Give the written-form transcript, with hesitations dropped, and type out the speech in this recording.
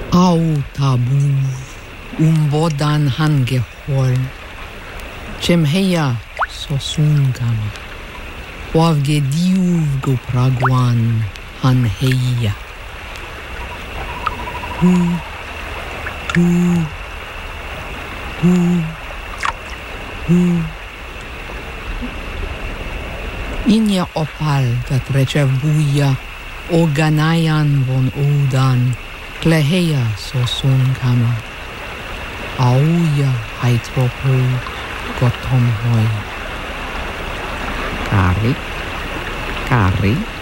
Au tabu bodan hangehol Chemheya sosungan Wavgediuv go praguan hanheya Hu Inia opal trece buia Oganayan von Odan Kleheya sosun kama Auja haitropo gotom hoi Kari